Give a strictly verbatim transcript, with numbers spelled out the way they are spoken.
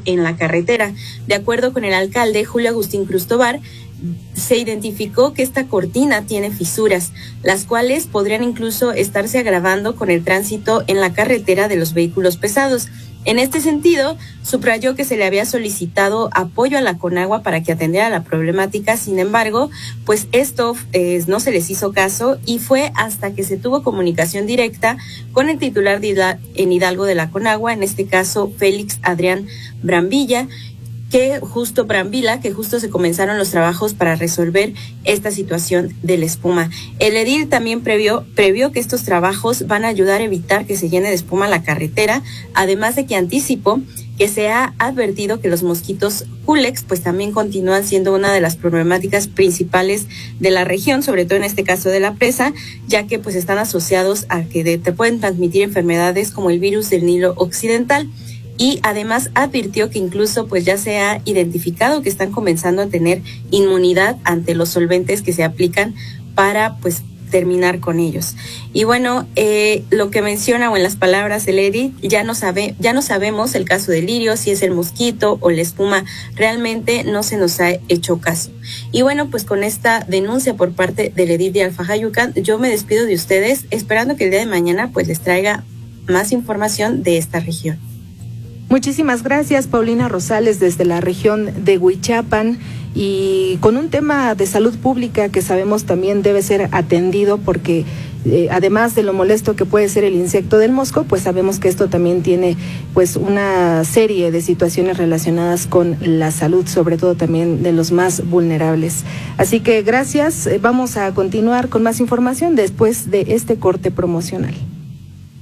en la carretera. De acuerdo con el alcalde Julio Agustín Cruz Tobar, se identificó que esta cortina tiene fisuras, las cuales podrían incluso estarse agravando con el tránsito en la carretera de los vehículos pesados. En este sentido, subrayó que se le había solicitado apoyo a la Conagua para que atendiera la problemática. Sin embargo, pues esto eh, no se les hizo caso y fue hasta que se tuvo comunicación directa con el titular de Hidalgo, en Hidalgo de la Conagua, en este caso Félix Adrián Brambilla, que justo Brambila, que justo se comenzaron los trabajos para resolver esta situación de la espuma. El edil también previó, previó que estos trabajos van a ayudar a evitar que se llene de espuma la carretera, además de que anticipó que se ha advertido que los mosquitos Culex pues también continúan siendo una de las problemáticas principales de la región, sobre todo en este caso de la presa, ya que pues están asociados a que de, te pueden transmitir enfermedades como el virus del Nilo Occidental. Y además advirtió que incluso pues ya se ha identificado que están comenzando a tener inmunidad ante los solventes que se aplican para pues terminar con ellos. Y bueno, eh, lo que menciona o en las palabras del edil, ya no sabe, ya no sabemos el caso del lirio, si es el mosquito o la espuma, realmente no se nos ha hecho caso. Y bueno, pues con esta denuncia por parte del edil de Alfajayucan, yo me despido de ustedes, esperando que el día de mañana pues les traiga más información de esta región. Muchísimas gracias, Paulina Rosales, desde la región de Huichapan, y con un tema de salud pública que sabemos también debe ser atendido porque eh, además de lo molesto que puede ser el insecto del mosco, pues sabemos que esto también tiene pues una serie de situaciones relacionadas con la salud, sobre todo también de los más vulnerables. Así que gracias, vamos a continuar con más información después de este corte promocional.